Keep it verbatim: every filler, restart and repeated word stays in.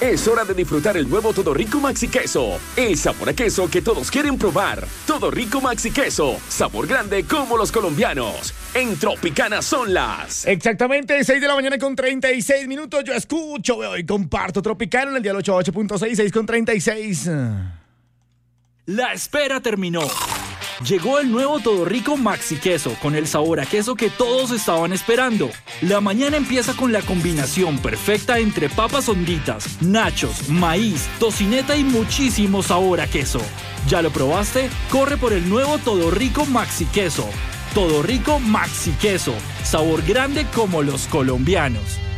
Es hora de disfrutar el nuevo Todo Rico Maxi Queso. El sabor a queso que todos quieren probar. Todo Rico Maxi Queso. Sabor grande como los colombianos. En Tropicana son las... Exactamente, seis de la mañana con treinta y seis minutos. Yo escucho, veo y comparto Tropicana en el dial ochenta y ocho punto seis, seis con treinta y seis. La espera terminó. Llegó el nuevo Todo Rico Maxi Queso con el sabor a queso que todos estaban esperando. La mañana empieza con la combinación perfecta entre papas honditas, nachos, maíz, tocineta y muchísimo sabor a queso. ¿Ya lo probaste? Corre por el nuevo Todo Rico Maxi Queso. Todo Rico Maxi Queso. Sabor grande como los colombianos.